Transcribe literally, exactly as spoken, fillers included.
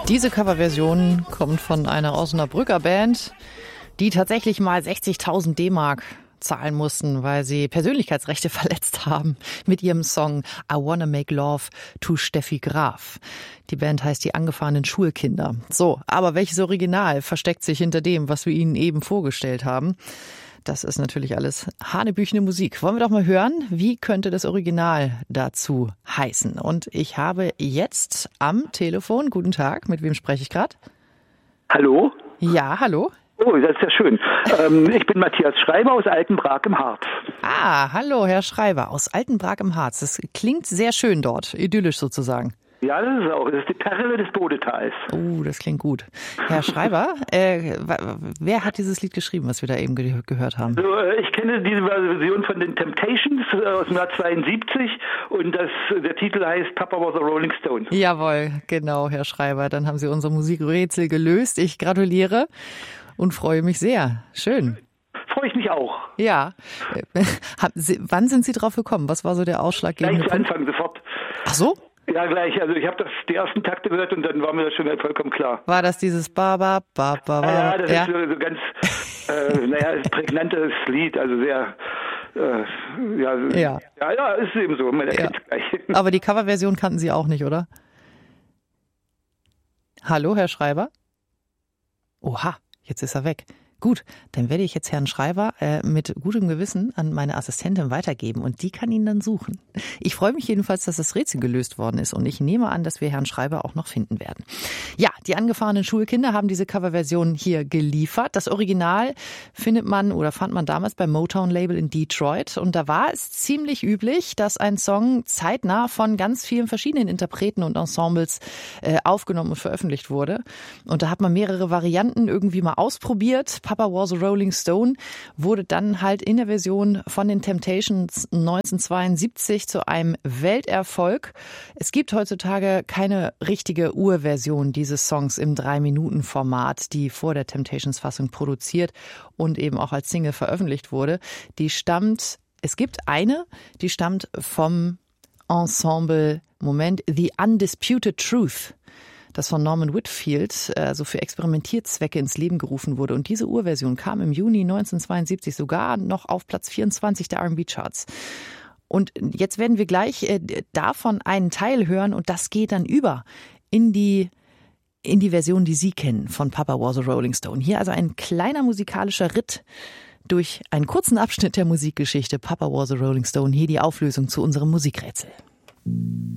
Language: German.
Diese Coverversion kommt von einer Osnabrücker Band, die tatsächlich mal sechzigtausend D-Mark zahlen mussten, weil sie Persönlichkeitsrechte verletzt haben mit ihrem Song I Wanna Make Love to Steffi Graf. Die Band heißt die angefahrenen Schulkinder. So, aber welches Original versteckt sich hinter dem, was wir Ihnen eben vorgestellt haben? Das ist natürlich alles hanebüchene Musik. Wollen wir doch mal hören, wie könnte das Original dazu heißen? Und ich habe jetzt am Telefon, guten Tag, mit wem spreche ich gerade? Hallo? Ja, hallo. Oh, das ist ja schön. ähm, ich bin Matthias Schreiber aus Altenbrak im Harz. Ah, hallo, Herr Schreiber aus Altenbrak im Harz. Das klingt sehr schön dort, idyllisch sozusagen. Ja, das ist auch. Das ist die Perle des Bodetals. Oh, das klingt gut. Herr Schreiber, äh, wer hat dieses Lied geschrieben, was wir da eben ge- gehört haben? Also, ich kenne diese Version von den Temptations aus dem Jahr zweiundsiebzig und das, der Titel heißt Papa Was a Rolling Stone. Jawohl, genau, Herr Schreiber. Dann haben Sie unser Musikrätsel gelöst. Ich gratuliere und freue mich sehr. Schön. Freue ich mich auch. Ja. Sie, wann sind Sie drauf gekommen? Was war so der ausschlaggebende Gleich zu Punkt? Anfang, sofort. Ach so? Ja, gleich. Also ich habe das die ersten Takte gehört und dann war mir das schon vollkommen klar. War das dieses Ba, Ba, Ba, Ba, Ba? Ja, das ja? ist so, so ganz, äh, naja, ein prägnantes Lied, also sehr, äh, ja, Ja. ja, ja, ist eben so, man erkennt es gleich. Aber die Coverversion kannten Sie auch nicht, oder? Hallo, Herr Schreiber? Oha, jetzt ist er weg. Gut, dann werde ich jetzt Herrn Schreiber äh, mit gutem Gewissen an meine Assistentin weitergeben und die kann ihn dann suchen. Ich freue mich jedenfalls, dass das Rätsel gelöst worden ist und ich nehme an, dass wir Herrn Schreiber auch noch finden werden. Ja, die angefahrenen Schulkinder haben diese Coverversion hier geliefert. Das Original findet man oder fand man damals beim Motown-Label in Detroit und da war es ziemlich üblich, dass ein Song zeitnah von ganz vielen verschiedenen Interpreten und Ensembles äh, aufgenommen und veröffentlicht wurde. Und da hat man mehrere Varianten irgendwie mal ausprobiert. Papa Was a Rolling Stone wurde dann halt in der Version von den Temptations neunzehnhundertzweiundsiebzig zu einem Welterfolg. Es gibt heutzutage keine richtige Urversion dieses Songs im drei Minuten Format, die vor der Temptations-Fassung produziert und eben auch als Single veröffentlicht wurde. Die stammt, es gibt eine, die stammt vom Ensemble, Moment, The Undisputed Truth, das von Norman Whitfield äh, so für Experimentierzwecke ins Leben gerufen wurde. Und diese Urversion kam im Juni neunzehnhundertzweiundsiebzig sogar noch auf Platz vierundzwanzig der R and B-Charts. Und jetzt werden wir gleich äh, davon einen Teil hören und das geht dann über in die in die Version, die Sie kennen von Papa Was a Rolling Stone. Hier also ein kleiner musikalischer Ritt durch einen kurzen Abschnitt der Musikgeschichte Papa Was a Rolling Stone. Hier die Auflösung zu unserem Musikrätsel.